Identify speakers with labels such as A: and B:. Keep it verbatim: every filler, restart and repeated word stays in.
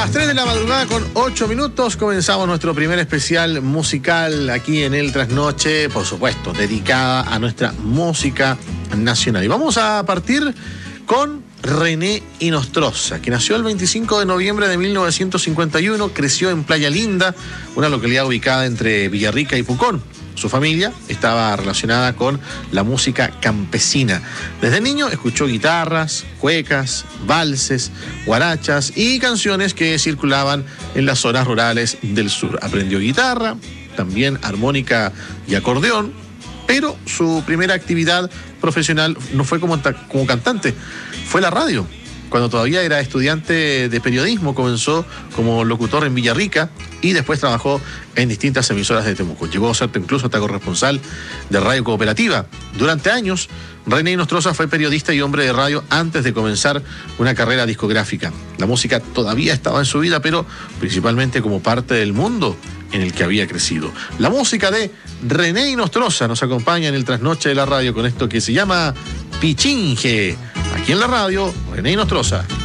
A: A las tres de la madrugada con ocho minutos comenzamos nuestro primer especial musical aquí en El Trasnoche, por supuesto, dedicada a nuestra música nacional. Y vamos a partir con René Inostroza, que nació el veinticinco de noviembre de mil novecientos cincuenta y uno, creció en Playa Linda, una localidad ubicada entre Villarrica y Pucón. Su familia estaba relacionada con la música campesina. Desde niño escuchó guitarras, cuecas, valses, guarachas y canciones que circulaban en las zonas rurales del sur. Aprendió guitarra, también armónica y acordeón, pero su primera actividad profesional no fue como, como cantante, fue la radio. Cuando todavía era estudiante de periodismo, comenzó como locutor en Villarrica y después trabajó en distintas emisoras de Temuco. Llegó a ser incluso hasta corresponsal de Radio Cooperativa. Durante años, René Inostroza fue periodista y hombre de radio antes de comenzar una carrera discográfica. La música todavía estaba en su vida, pero principalmente como parte del mundo en el que había crecido. La música de René Inostroza nos acompaña en el trasnoche de la radio con esto que se llama Pichinje. Aquí en la radio, René Inostroza.